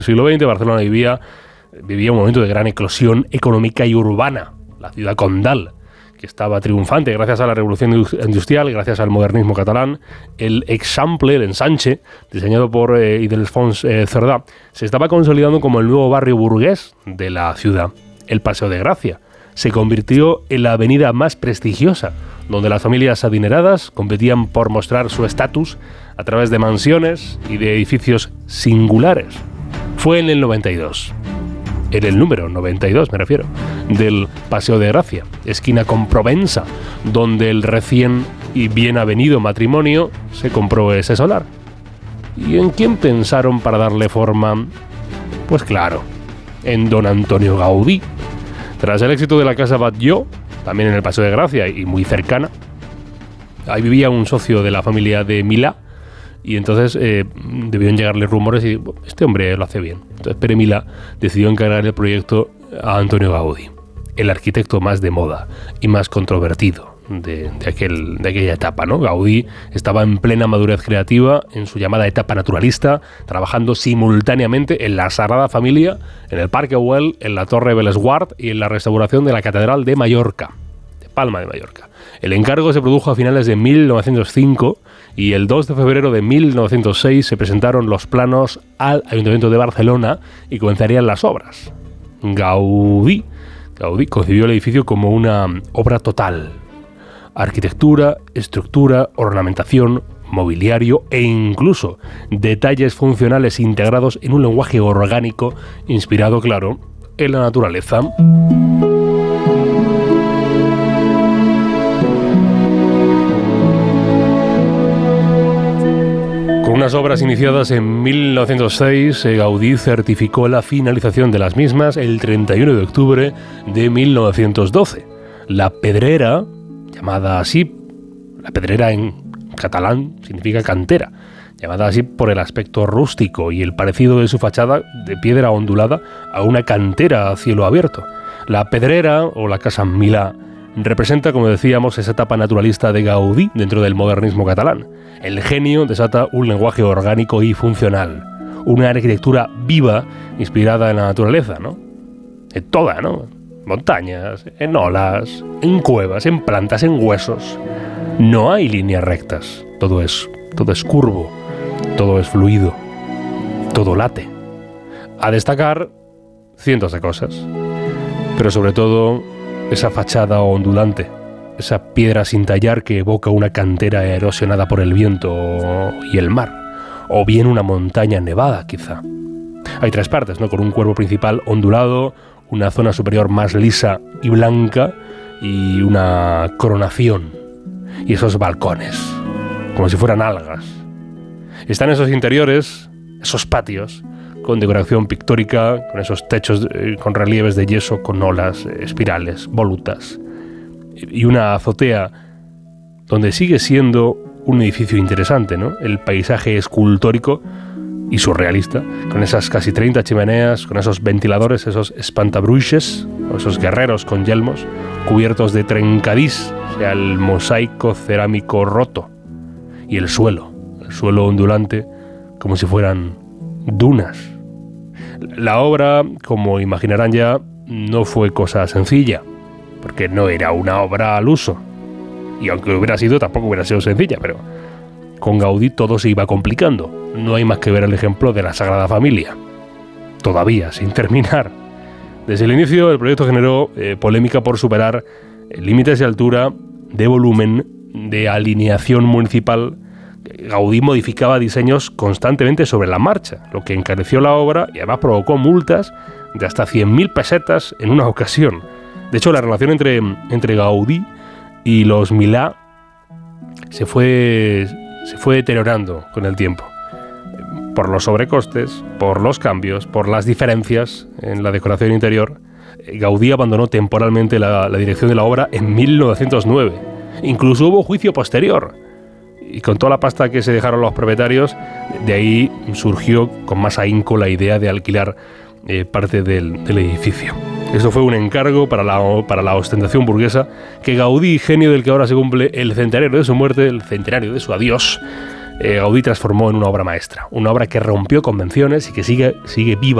siglo XX, Barcelona vivía un momento de gran eclosión económica y urbana. La ciudad condal, que estaba triunfante gracias a la revolución industrial, gracias al modernismo catalán. El Eixample, el ensanche, diseñado por Ildefons Cerdà, se estaba consolidando como el nuevo barrio burgués de la ciudad. El Paseo de Gracia se convirtió en la avenida más prestigiosa, donde las familias adineradas competían por mostrar su estatus a través de mansiones y de edificios singulares. Fue en el 92. En el número 92, me refiero, del Paseo de Gracia, esquina con Provenza, donde el recién y bien avenido matrimonio se compró ese solar. ¿Y en quién pensaron para darle forma? Pues claro, en don Antonio Gaudí. Tras el éxito de la Casa Batlló, también en el Paseo de Gracia y muy cercana, ahí vivía un socio de la familia de Milá, y entonces debieron llegarle rumores y este hombre lo hace bien. Entonces Pere Milá decidió encargar el proyecto a Antonio Gaudí, el arquitecto más de moda y más controvertido de aquella etapa, ¿no? Gaudí estaba en plena madurez creativa, en su llamada etapa naturalista, trabajando simultáneamente en la Sagrada Familia, en el Parque Güell, en la Torre Bellesguard y en la restauración de la Catedral de Mallorca, de Palma de Mallorca. El encargo se produjo a finales de 1905 y el 2 de febrero de 1906 se presentaron los planos al Ayuntamiento de Barcelona y comenzarían las obras. Gaudí concibió el edificio como una obra total. Arquitectura, estructura, ornamentación, mobiliario e incluso detalles funcionales integrados en un lenguaje orgánico inspirado, claro, en la naturaleza. Con unas obras iniciadas en 1906, Gaudí certificó la finalización de las mismas el 31 de octubre de 1912. La Pedrera, llamada así, la Pedrera en catalán significa cantera, llamada así por el aspecto rústico y el parecido de su fachada de piedra ondulada a una cantera a cielo abierto. La Pedrera, o la Casa Milá, representa, como decíamos, esa etapa naturalista de Gaudí dentro del modernismo catalán. El genio desata un lenguaje orgánico y funcional, una arquitectura viva inspirada en la naturaleza, ¿no? En toda, ¿no? Montañas, en olas, en cuevas, en plantas, en huesos. No hay líneas rectas, todo es curvo, todo es fluido, todo late. A destacar cientos de cosas, pero sobre todo esa fachada ondulante, esa piedra sin tallar que evoca una cantera erosionada por el viento y el mar, o bien una montaña nevada, quizá. Hay tres partes, ¿no? Con un cuerpo principal ondulado, una zona superior más lisa y blanca y una coronación. Y esos balcones, como si fueran algas. Están esos interiores, esos patios, con decoración pictórica, con esos techos con relieves de yeso, con olas, espirales, volutas. Y una azotea donde sigue siendo un edificio interesante, ¿no? El paisaje escultórico y surrealista, con esas casi 30 chimeneas, con esos ventiladores, esos espantabruixes, esos guerreros con yelmos, cubiertos de trencadís, o sea, el mosaico cerámico roto, y el suelo ondulante, como si fueran dunas. La obra, como imaginarán ya, no fue cosa sencilla, porque no era una obra al uso, y aunque hubiera sido, tampoco hubiera sido sencilla, pero con Gaudí todo se iba complicando. No hay más que ver el ejemplo de la Sagrada Familia, todavía sin terminar. Desde el inicio el proyecto generó polémica por superar límites de altura, de volumen, de alineación municipal. Gaudí modificaba diseños constantemente sobre la marcha, lo que encareció la obra y además provocó multas de hasta 100.000 pesetas en una ocasión. De hecho, la relación entre Gaudí y los Milá se fue deteriorando con el tiempo. Por los sobrecostes, por los cambios, por las diferencias en la decoración interior, Gaudí abandonó temporalmente la dirección de la obra en 1909. Incluso hubo juicio posterior. Y con toda la pasta que se dejaron los propietarios, de ahí surgió con más ahínco la idea de alquilar parte del edificio. Esto fue un encargo para la ostentación burguesa que Gaudí, genio del que ahora se cumple el centenario de su muerte, el centenario de su adiós, Gaudí transformó en una obra maestra, una obra que rompió convenciones y que sigue viva